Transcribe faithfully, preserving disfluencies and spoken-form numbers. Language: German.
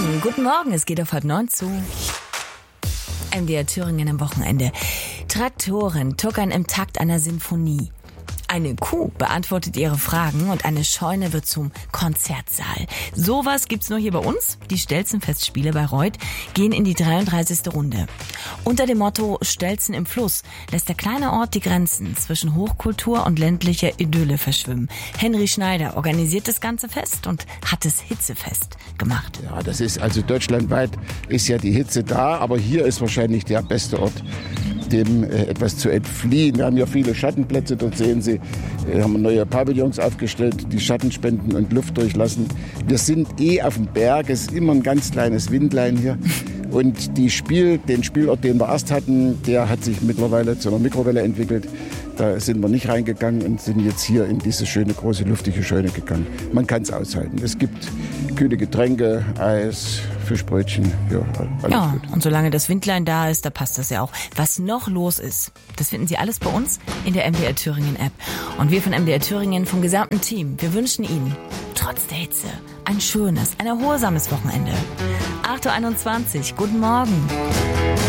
Morgen, guten Morgen, es geht auf halb neun zu. M D R Thüringen am Wochenende. Traktoren tuckern im Takt einer Sinfonie. Eine Kuh beantwortet ihre Fragen und eine Scheune wird zum Konzertsaal. Sowas gibt's nur hier bei uns. Die Stelzenfestspiele bei Reuth gehen in die dreiunddreißigste Runde. Unter dem Motto Stelzen im Fluss lässt der kleine Ort die Grenzen zwischen Hochkultur und ländlicher Idylle verschwimmen. Henry Schneider organisiert das ganze Fest und hat es hitzefest gemacht. Ja, das ist also deutschlandweit ist ja die Hitze da, aber hier ist wahrscheinlich der beste Ort, dem äh, etwas zu entfliehen. Wir haben ja viele Schattenplätze, dort sehen Sie, äh, haben wir neue Pavillons aufgestellt, die Schatten spenden und Luft durchlassen. Wir sind eh auf dem Berg, es ist immer ein ganz kleines Windlein hier. Und die Spiel, den Spielort, den wir erst hatten, der hat sich mittlerweile zu einer Mikrowelle entwickelt. Da sind wir nicht reingegangen und sind jetzt hier in diese schöne, große, luftige Scheune gegangen. Man kann es aushalten. Es gibt kühle Getränke, Eis, Fischbrötchen, ja, alles ja, gut. Und solange das Windlein da ist, da passt das ja auch. Was noch los ist, das finden Sie alles bei uns in der M D R Thüringen App. Und wir von M D R Thüringen, vom gesamten Team, wir wünschen Ihnen, trotz der Hitze, ein schönes, ein erholsames Wochenende. acht Uhr einundzwanzig, guten Morgen.